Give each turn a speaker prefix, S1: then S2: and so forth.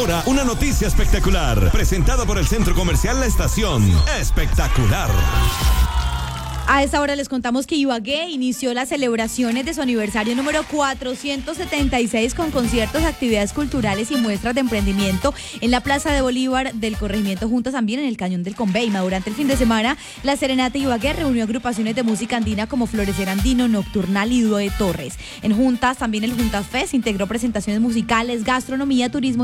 S1: ahora, una noticia espectacular, presentada por el Centro Comercial La Estación. Espectacular.
S2: A esta hora les contamos que Ibagué inició las celebraciones de su aniversario número 476 con conciertos, actividades culturales y muestras de emprendimiento en la Plaza de Bolívar del corregimiento Juntas, también en el Cañón del Conveima. Durante el fin de semana, la Serenata Ibagué reunió agrupaciones de música andina como Florecer Andino, Nocturnal y Dúo de Torres. En Juntas, también el Juntas Fest integró presentaciones musicales, gastronomía, turismo